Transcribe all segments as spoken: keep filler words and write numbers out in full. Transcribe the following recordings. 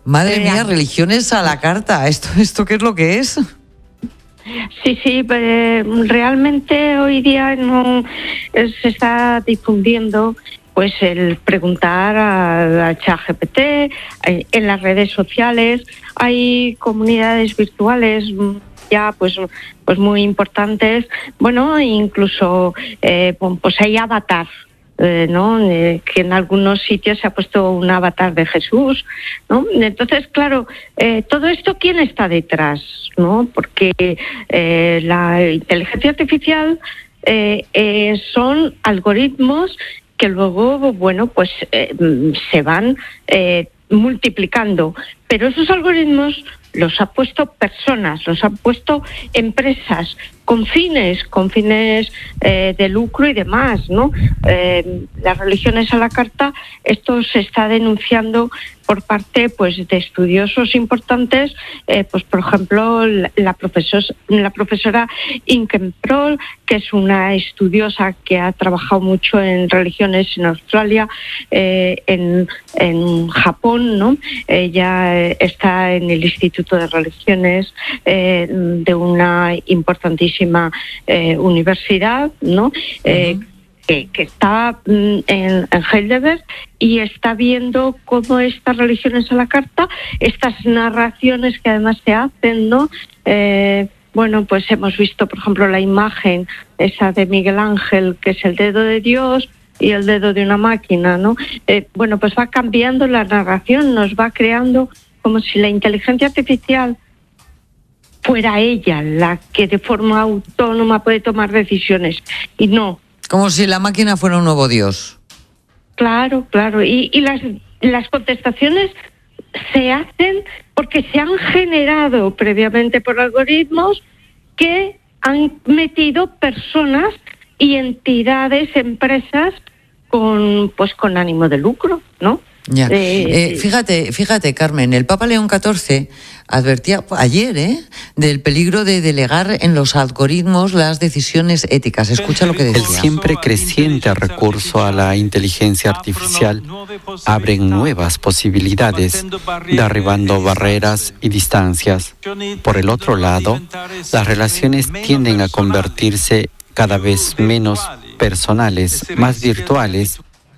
Madre mía, religiones a la carta. ¿Esto, esto qué es lo que es? Sí, sí, eh, realmente hoy día no eh, se está difundiendo pues el preguntar a ChatGPT, eh, en las redes sociales hay comunidades virtuales ya pues pues muy importantes, bueno, incluso eh, pues hay avatar. Eh, ¿no? Eh, que en algunos sitios se ha puesto un avatar de Jesús, ¿no? Entonces, claro, eh, todo esto, ¿quién está detrás? ¿No? Porque eh, la inteligencia artificial eh, eh, son algoritmos que luego, bueno, pues eh, se van eh, multiplicando, pero esos algoritmos los ha puesto personas, los han puesto empresas con fines, con fines eh, de lucro y demás, ¿no? Eh, las religiones a la carta, esto se está denunciando por parte, pues, de estudiosos importantes, eh, pues por ejemplo la, la, profesor, la profesora Inken Proll, que es una estudiosa que ha trabajado mucho en religiones en Australia, eh, en, en Japón, ¿no? Ella está en el Instituto de Religiones eh, de una importantísima eh, universidad, ¿no? Eh, uh-huh. Que, que está en, en Heidelberg y está viendo cómo estas religiones a la carta, estas narraciones que además se hacen, ¿no? Eh, bueno, pues hemos visto, por ejemplo, la imagen esa de Miguel Ángel, que es el dedo de Dios y el dedo de una máquina, ¿no? Eh, bueno, pues va cambiando la narración, nos va creando como si la inteligencia artificial fuera ella la que de forma autónoma puede tomar decisiones, y no. Como si la máquina fuera un nuevo Dios. Claro, claro. Y, y las, las contestaciones se hacen porque se han generado previamente por algoritmos que han metido personas y entidades, empresas con, pues, con ánimo de lucro, ¿no? Ya. Eh, fíjate, fíjate, Carmen, el Papa León catorce advertía ayer ¿eh? del peligro de delegar en los algoritmos las decisiones éticas. Escucha lo que decía. El siempre creciente recurso a la inteligencia artificial abre nuevas posibilidades, derribando barreras y distancias. Por el otro lado, las relaciones tienden a convertirse cada vez menos personales, más virtuales.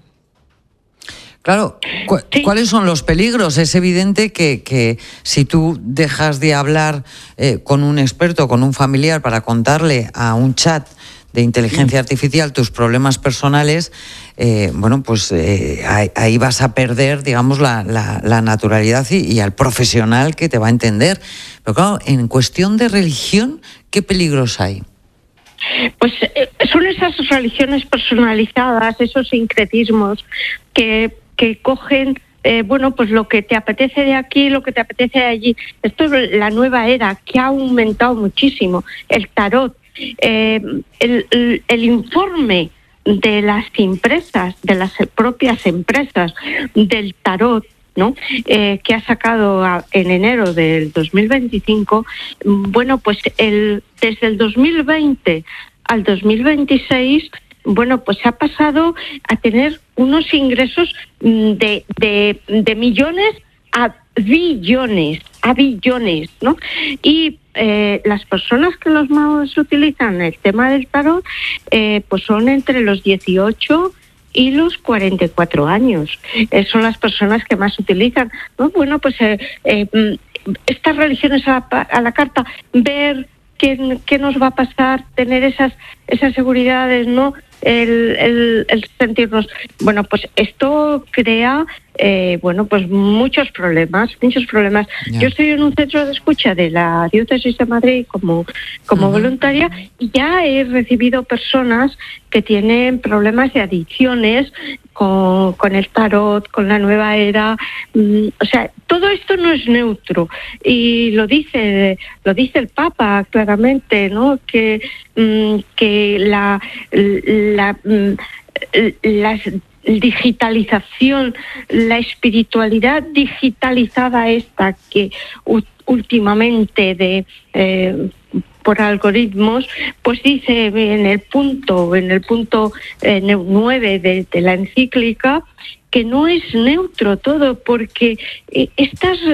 Claro, ¿cu- ¿cuáles son los peligros? Es evidente que, que si tú dejas de hablar eh, con un experto, con un familiar, para contarle a un chat de inteligencia artificial tus problemas personales, eh, bueno, pues eh, ahí, ahí vas a perder, digamos, la, la, la naturalidad y, y al profesional que te va a entender. Pero claro, en cuestión de religión, ¿qué peligros hay? Pues eh, son esas religiones personalizadas, esos sincretismos que... que cogen, eh, bueno, pues lo que te apetece de aquí, lo que te apetece de allí. Esto es la nueva era, que ha aumentado muchísimo. El tarot, eh, el, el, el informe de las empresas, de las propias empresas del tarot, ¿no? Eh, que ha sacado a, en enero del dos mil veinticinco, bueno, pues el, desde el dos mil veinte al dos mil veintiséis, bueno, pues ha pasado a tener unos ingresos de, de, de millones a billones, a billones, ¿no? Y eh, las personas que los más utilizan el tema del tarot, eh, pues son entre los dieciocho y los cuarenta y cuatro años. Eh, son las personas que más utilizan, ¿no? Bueno, pues eh, eh, estas religiones a la, a la carta, ver qué, qué nos va a pasar, tener esas, esas seguridades, ¿no? El, el, el sentirnos, bueno, pues esto crea, eh, bueno, pues muchos problemas, muchos problemas. Yeah. Yo estoy en un centro de escucha de la Diócesis de Madrid como, como uh-huh. voluntaria, y ya he recibido personas que tienen problemas de adicciones con, con el tarot, con la nueva era. Mm, o sea, todo esto no es neutro, y lo dice, lo dice el Papa claramente, ¿no? Que, mm, que la, la, la digitalización, la espiritualidad digitalizada esta que u- últimamente de eh, por algoritmos, pues dice en el punto, en el punto eh, nueve de, de la encíclica, que no es neutro todo, porque eh, estas